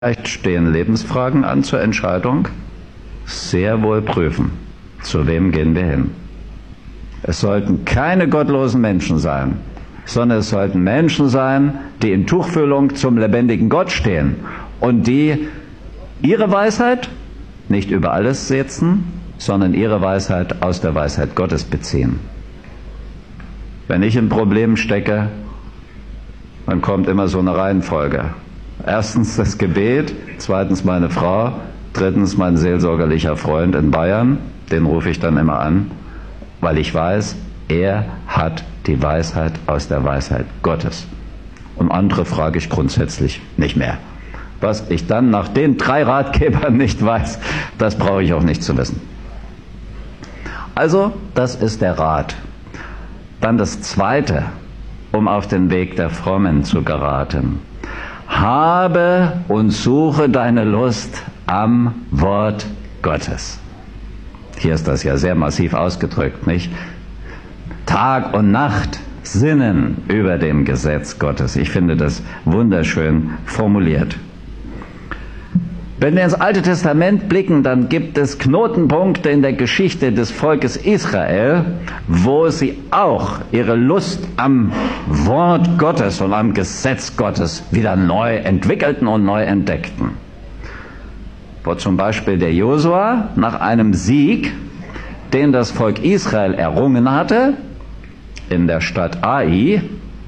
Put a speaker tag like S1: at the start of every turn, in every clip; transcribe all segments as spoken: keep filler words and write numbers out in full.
S1: Vielleicht stehen Lebensfragen an zur Entscheidung. Sehr wohl prüfen, zu wem gehen wir hin. Es sollten keine gottlosen Menschen sein, sondern es sollten Menschen sein, die in Tuchfühlung zum lebendigen Gott stehen und die ihre Weisheit nicht über alles setzen, sondern ihre Weisheit aus der Weisheit Gottes beziehen. Wenn ich in Problemen stecke, dann kommt immer so eine Reihenfolge. Erstens das Gebet, zweitens meine Frau, drittens mein seelsorgerlicher Freund in Bayern, den rufe ich dann immer an, weil ich weiß, er hat die Weisheit aus der Weisheit Gottes. Und andere frage ich grundsätzlich nicht mehr. Was ich dann nach den drei Ratgebern nicht weiß, das brauche ich auch nicht zu wissen. Also, das ist der Rat. Dann das Zweite, um auf den Weg der Frommen zu geraten. Habe und suche deine Lust am Wort Gottes. Hier ist das ja sehr massiv ausgedrückt, nicht? Tag und Nacht sinnen über dem Gesetz Gottes. Ich finde das wunderschön formuliert. Wenn wir ins Alte Testament blicken, dann gibt es Knotenpunkte in der Geschichte des Volkes Israel, wo sie auch ihre Lust am Wort Gottes und am Gesetz Gottes wieder neu entwickelten und neu entdeckten. Wo zum Beispiel der Josua nach einem Sieg, den das Volk Israel errungen hatte, in der Stadt Ai,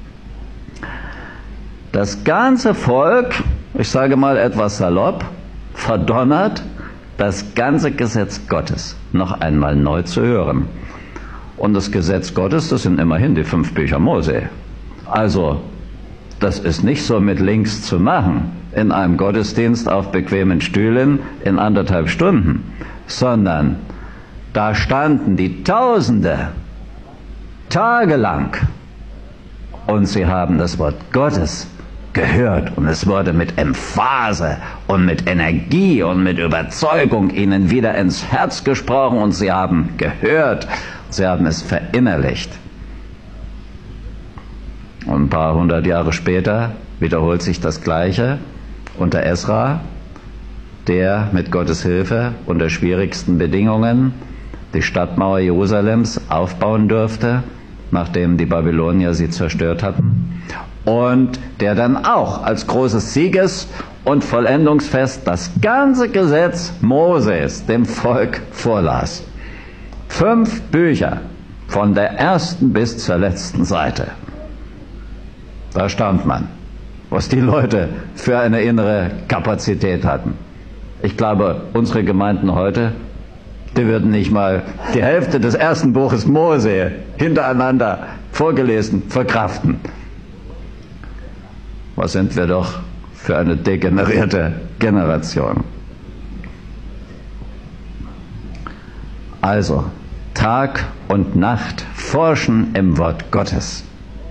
S1: das ganze Volk, ich sage mal etwas salopp, verdonnert, das ganze Gesetz Gottes noch einmal neu zu hören. Und das Gesetz Gottes, das sind immerhin die fünf Bücher Mose. Also, das ist nicht so mit links zu machen, in einem Gottesdienst auf bequemen Stühlen in anderthalb Stunden, sondern da standen die Tausende tagelang und sie haben das Wort Gottes gehört und es wurde mit Emphase und mit Energie und mit Überzeugung ihnen wieder ins Herz gesprochen und sie haben gehört, sie haben es verinnerlicht. Und ein paar hundert Jahre später wiederholt sich das Gleiche unter Esra, der mit Gottes Hilfe unter schwierigsten Bedingungen die Stadtmauer Jerusalems aufbauen durfte, nachdem die Babylonier sie zerstört hatten. Und der dann auch als großes Sieges- und Vollendungsfest das ganze Gesetz Moses dem Volk vorlas. Fünf Bücher, von der ersten bis zur letzten Seite. Da staunt man, was die Leute für eine innere Kapazität hatten. Ich glaube, unsere Gemeinden heute, die würden nicht mal die Hälfte des ersten Buches Mose hintereinander vorgelesen verkraften. Was sind wir doch für eine degenerierte Generation. Also, Tag und Nacht forschen im Wort Gottes.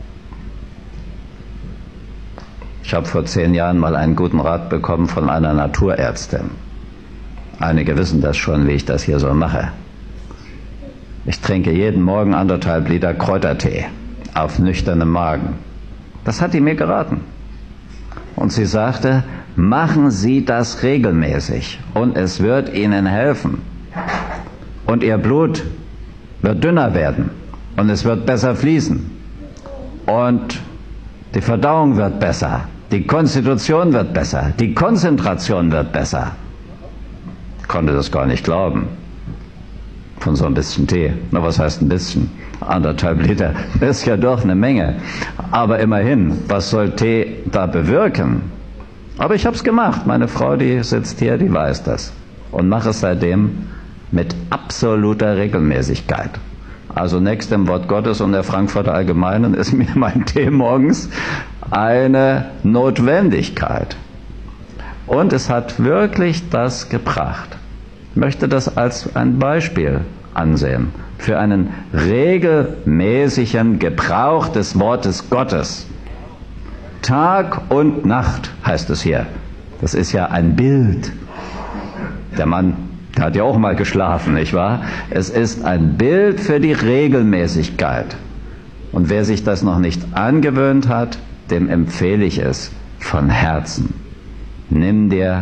S1: Ich habe vor zehn Jahren mal einen guten Rat bekommen von einer Naturärztin. Einige wissen das schon, wie ich das hier so mache. Ich trinke jeden Morgen anderthalb Liter Kräutertee auf nüchternem Magen. Das hat die mir geraten. Und sie sagte, machen Sie das regelmäßig und es wird Ihnen helfen. Und Ihr Blut wird dünner werden und es wird besser fließen. Und die Verdauung wird besser, die Konstitution wird besser, die Konzentration wird besser. Ich konnte das gar nicht glauben. Von so ein bisschen Tee. Na, was heißt ein bisschen? Anderthalb Liter. Das ist ja doch eine Menge. Aber immerhin, was soll Tee da bewirken? Aber ich habe es gemacht. Meine Frau, die sitzt hier, die weiß das. Und mache es seitdem mit absoluter Regelmäßigkeit. Also nächst dem Wort Gottes und der Frankfurter Allgemeinen ist mir mein Tee morgens eine Notwendigkeit. Und es hat wirklich das gebracht. Ich möchte das als ein Beispiel ansehen für einen regelmäßigen Gebrauch des Wortes Gottes. Tag und Nacht heißt es hier. Das ist ja ein Bild. Der Mann, der hat ja auch mal geschlafen, nicht wahr? Es ist ein Bild für die Regelmäßigkeit. Und wer sich das noch nicht angewöhnt hat, dem empfehle ich es von Herzen. Nimm dir